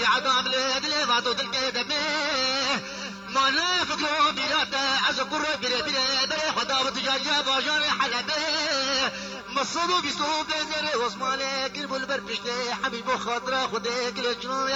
عدام لدل واتو دل كدمه مانا فكرو بيراته از قرب بيره در خدا وتجاجا باجان حلبه مصدو بيسو بنزر عثمان كربل بربشته حبيب خاطر خدك لجنون